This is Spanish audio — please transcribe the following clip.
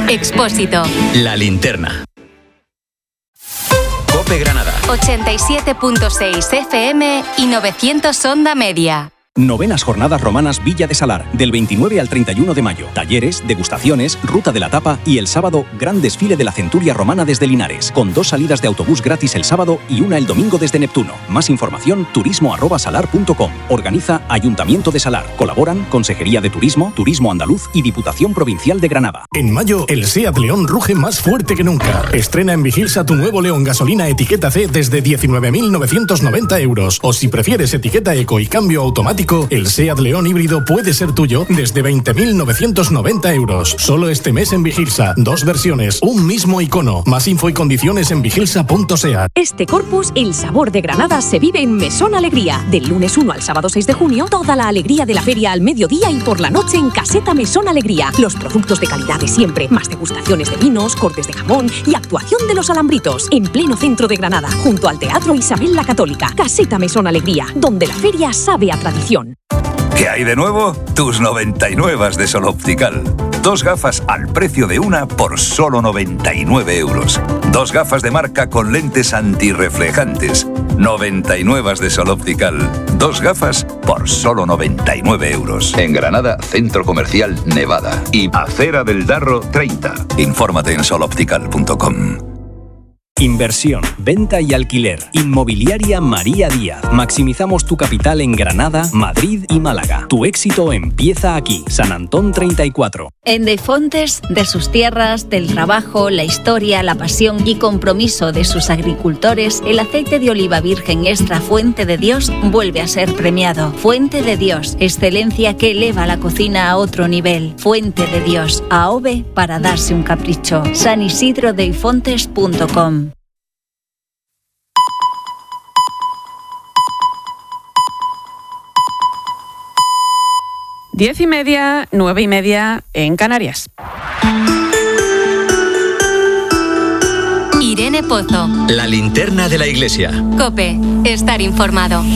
Expósito. La Linterna. COPE Granada. 87.6 FM y 900 onda media. Novenas Jornadas Romanas Villa de Salar, del 29 al 31 de mayo. Talleres, degustaciones, ruta de la tapa y el sábado, gran desfile de la centuria romana desde Linares, con 2 salidas de autobús gratis el sábado y una el domingo desde Neptuno. Más información, turismo@salar.com. Organiza Ayuntamiento de Salar. Colaboran Consejería de Turismo, Turismo Andaluz y Diputación Provincial de Granada. En mayo, el SEAT León ruge más fuerte que nunca. Estrena en Vigilsa tu nuevo León gasolina etiqueta C desde 19.990 euros. O si prefieres etiqueta Eco y cambio automático, el SEAT León híbrido puede ser tuyo desde 20.990 euros. Solo este mes en Vigilsa. 2 versiones, un mismo icono. Más info y condiciones en vigilsa.seat. Este Corpus, el sabor de Granada, se vive en Mesón Alegría. Del lunes 1 al sábado 6 de junio, toda la alegría de la feria al mediodía y por la noche en Caseta Mesón Alegría. Los productos de calidad de siempre, más degustaciones de vinos, cortes de jamón y actuación de los alambritos. En pleno centro de Granada, junto al Teatro Isabel la Católica. Caseta Mesón Alegría, donde la feria sabe a tradición. ¿Qué hay de nuevo? Tus 99 de Sol Optical. 2 gafas al precio de una por solo 99 euros. 2 gafas de marca con lentes antirreflejantes. 99 de Sol Optical. 2 gafas por solo 99 euros. En Granada, Centro Comercial Nevada. Y Acera del Darro 30. Infórmate en soloptical.com. Inversión, venta y alquiler. Inmobiliaria María Díaz. Maximizamos tu capital en Granada, Madrid y Málaga. Tu éxito empieza aquí. San Antón 34. En Defontes, de sus tierras, del trabajo, la historia, la pasión y compromiso de sus agricultores, el aceite de oliva virgen extra Fuente de Dios vuelve a ser premiado. Fuente de Dios, excelencia que eleva la cocina a otro nivel. Fuente de Dios, AOVE para darse un capricho. sanisidrodeifontes.com. Diez y media, 9:30 en Canarias. Irene Pozo. La Linterna de la Iglesia. COPE. Estar informado.